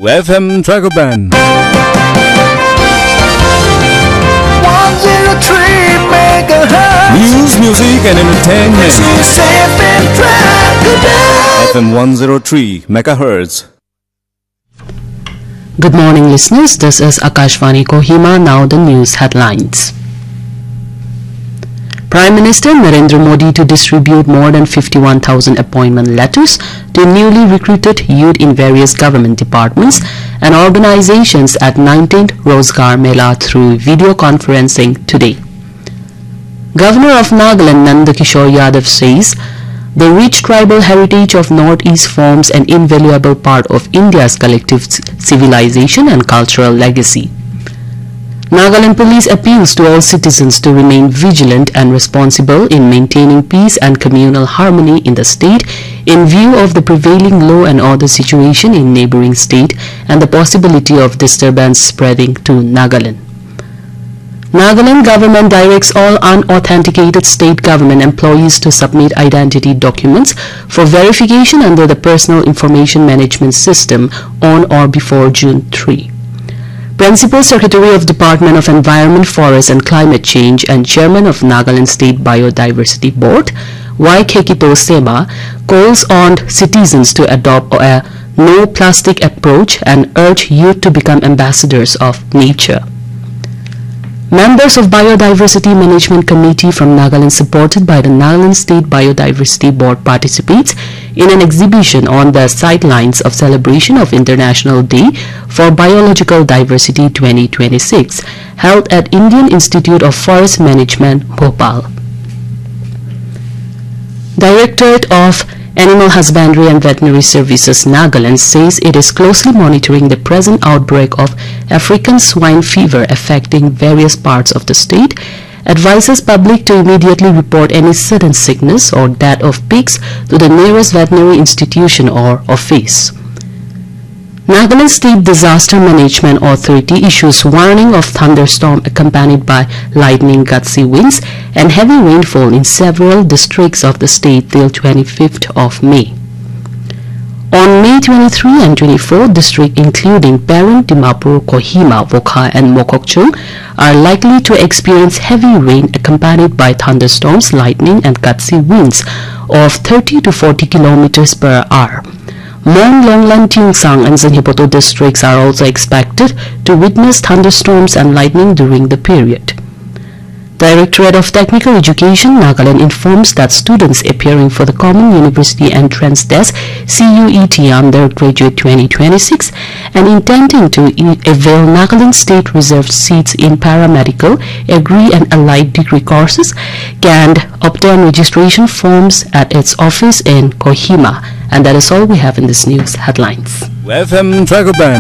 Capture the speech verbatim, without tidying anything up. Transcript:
F M Dragoban one oh three megahertz. News, music and entertainment. This is F M Dragoban. F M one oh three megahertz. Good morning, listeners. This is Akashvani Kohima. Now the news headlines. Prime Minister Narendra Modi to distribute more than fifty-one thousand appointment letters to newly recruited youth in various government departments and organizations at nineteenth Rozgar Mela through video conferencing today. Governor of Nagaland Nandakishore Yadav says the rich tribal heritage of Northeast forms an invaluable part of India's collective civilization and cultural legacy. Nagaland Police appeals to all citizens to remain vigilant and responsible in maintaining peace and communal harmony in the state in view of the prevailing law and order situation in neighboring state and the possibility of disturbance spreading to Nagaland. Nagaland government directs all unauthenticated state government employees to submit identity documents for verification under the Personal Information Management System on or before June third. Principal Secretary of Department of Environment, Forest and Climate Change and Chairman of Nagaland State Biodiversity Board, Y. Kekito Seba, calls on citizens to adopt a no plastic approach and urge youth to become ambassadors of nature. Members of Biodiversity Management Committee from Nagaland supported by the Nagaland State Biodiversity Board participates in an exhibition on the sidelines of celebration of International Day for Biological Diversity twenty twenty-six held at Indian Institute of Forest Management, Bhopal. Directorate of Animal Husbandry and Veterinary Services Nagaland says it is closely monitoring the present outbreak of African swine fever affecting various parts of the state, advises public to immediately report any sudden sickness or death of pigs to the nearest veterinary institution or office. Nagaland State Disaster Management Authority issues warning of thunderstorm accompanied by lightning, gusty winds and heavy rainfall in several districts of the state till twenty-fifth of May. On May twenty-third and twenty-fourth, districts including Peron, Dimapur, Kohima, Wokha and Mokokchung are likely to experience heavy rain accompanied by thunderstorms, lightning and gusty winds of thirty to forty kilometers per hour. Mon, Longlan, Tiungsang and Zanhipoto districts are also expected to witness thunderstorms and lightning during the period. Directorate of Technical Education Nagaland informs that students appearing for the Common University Entrance Test C U E T Undergraduate twenty twenty-six and intending to avail Nagaland State reserved seats in paramedical, agri and allied degree courses can obtain registration forms at its office in Kohima. And that is all we have in this news headlines. F M Dragoban